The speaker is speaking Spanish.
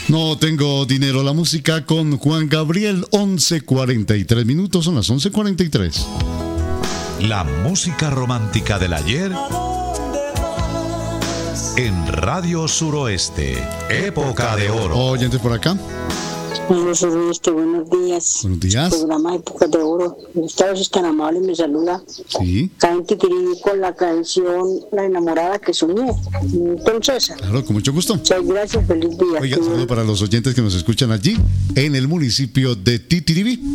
No tengo dinero. La música con Juan Gabriel, 11:43 minutos, son las 11:43. La música romántica del ayer en Radio Suroeste, época de oro. Oyentes por acá. Radio Suroeste, buenos días. Buenos días. Programa Época de Oro. Esta vez es tan amable, me saluda. Sí. Caen Titirí con la canción La enamorada que soñé. Entonces, Claro, con mucho gusto. muchas gracias, feliz día. Oiga, saludo para los oyentes que nos escuchan allí en el municipio de Titiribí.